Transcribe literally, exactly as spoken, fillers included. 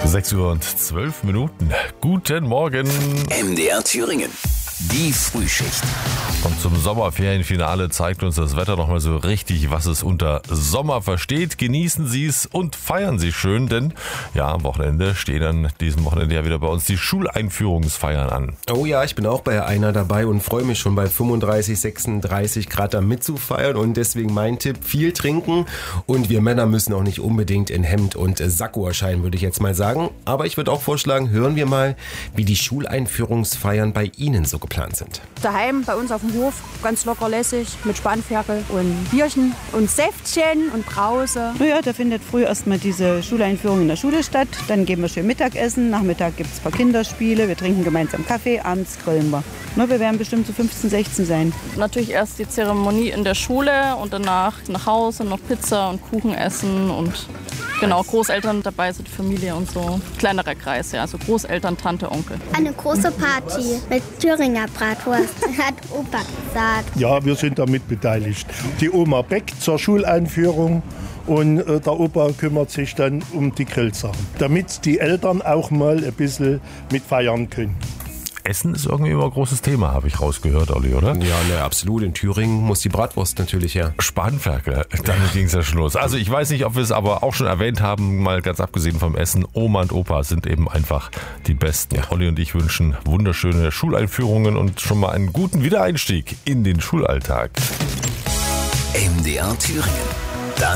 sechs Uhr und zwölf Minuten. Guten Morgen. M D R Thüringen. Die Frühschicht. Und zum Sommerferienfinale zeigt uns das Wetter nochmal so richtig, was es unter Sommer versteht. Genießen Sie es und feiern Sie schön, denn ja, am Wochenende stehen an diesem Wochenende ja wieder bei uns die Schuleinführungsfeiern an. Oh ja, ich bin auch bei einer dabei und freue mich schon bei fünfunddreißig, sechsunddreißig Grad da mitzufeiern und deswegen mein Tipp, viel trinken und wir Männer müssen auch nicht unbedingt in Hemd und Sakko erscheinen, würde ich jetzt mal sagen. Aber ich würde auch vorschlagen, hören wir mal, wie die Schuleinführungsfeiern bei Ihnen so geplant sind. Daheim bei uns auf dem Hof, ganz locker lässig, mit Spanferkel und Bierchen und Säftchen und Brause. Naja, da findet früh erstmal diese Schuleinführung in der Schule statt. Dann gehen wir schön Mittagessen. Nachmittag gibt es ein paar Kinderspiele. Wir trinken gemeinsam Kaffee. Abends grillen wir. Na, wir werden bestimmt so fünfzehn, sechzehn sein. Natürlich erst die Zeremonie in der Schule und danach nach Hause noch Pizza und Kuchen essen und genau, Großeltern dabei sind, Familie und so. Kleinerer Kreis, ja, also Großeltern, Tante, Onkel. Eine große Party mit Thüringer Bratwurst, hat Opa gesagt. Ja, wir sind damit beteiligt. Die Oma bäckt zur Schuleinführung und äh, der Opa kümmert sich dann um die Grillsachen, damit die Eltern auch mal ein bisschen mitfeiern können. Essen ist irgendwie immer ein großes Thema, habe ich rausgehört, Olli, oder? Ja, ne, absolut. In Thüringen muss die Bratwurst natürlich her. Spanferkel, damit ging es ja schon los. Also ich weiß nicht, ob wir es aber auch schon erwähnt haben, mal ganz abgesehen vom Essen, Oma und Opa sind eben einfach die Besten. Ja. Olli und ich wünschen wunderschöne Schuleinführungen und schon mal einen guten Wiedereinstieg in den Schulalltag. M D R Thüringen.